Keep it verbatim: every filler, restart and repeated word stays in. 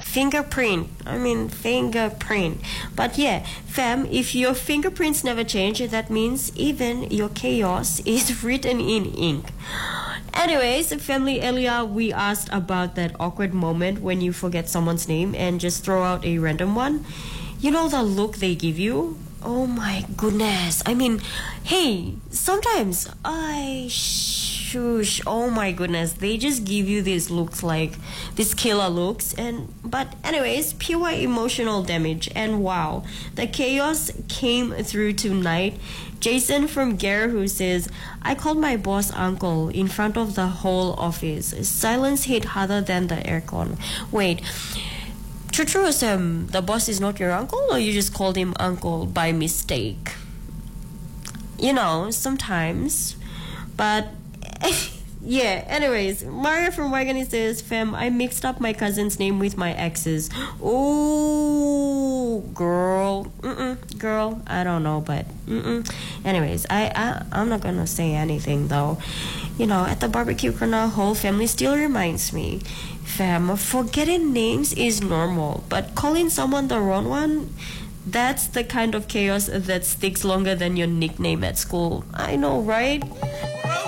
Fingerprint. I mean, fingerprint. But yeah, fam, if your fingerprints never change, that means even your chaos is written in ink. Anyways, family, earlier we asked about that awkward moment when you forget someone's name and just throw out a random one. You know the look they give you? Oh my goodness. I mean, hey, sometimes I shush. Oh my goodness. They just give you these looks like these killer looks and but anyways, pure emotional damage. And wow, the chaos came through tonight. Jason from Gare who says, I called my boss uncle in front of the whole office. Silence hit harder than the aircon. Wait, true, true, Sam, the boss is not your uncle or you just called him uncle by mistake? You know, sometimes. But yeah, anyways, Maria from Wagani says, fam, I mixed up my cousin's name with my ex's. Oh, girl. Mm-mm, girl, I don't know, but mm-mm. Anyways, I, I, I'm not gonna say anything, though. You know, at the barbecue corner, whole family still reminds me, fam, forgetting names is normal, but calling someone the wrong one, that's the kind of chaos that sticks longer than your nickname at school. I know, right?